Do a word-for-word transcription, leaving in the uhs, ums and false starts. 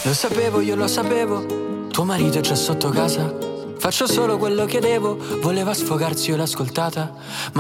Lo sapevo, io lo sapevo, tuo marito è già sotto casa. Faccio solo quello che devo, voleva sfogarsi, io l'ho ascoltata, ma